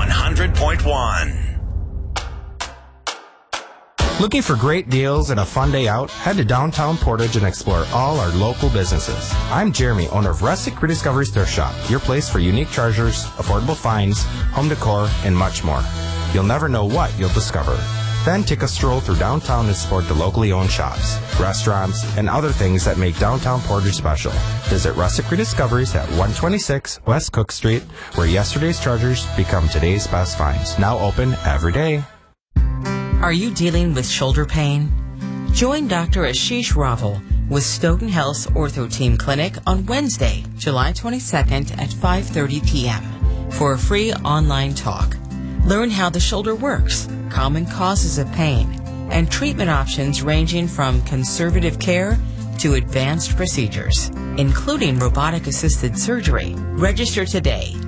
100.1. Looking for great deals and a fun day out? Head to downtown Portage and explore all our local businesses. I'm Jeremy, owner of Rustic Rediscovery's Thrift Shop, your place for unique treasures, affordable finds, home decor, and much more. You'll never know what you'll discover. Then take a stroll through downtown and support the locally owned shops, restaurants, and other things that make downtown Portage special. Visit Rustic Rediscoveries at 126 West Cook Street, where yesterday's treasures become today's best finds. Now open every day. Are you dealing with shoulder pain? Join Dr. Ashish Raval with Stoughton Health's Ortho Team Clinic on Wednesday, July 22nd at 5:30 p.m. for a free online talk. Learn how the shoulder works, common causes of pain, and treatment options ranging from conservative care to advanced procedures, including robotic-assisted surgery. Register today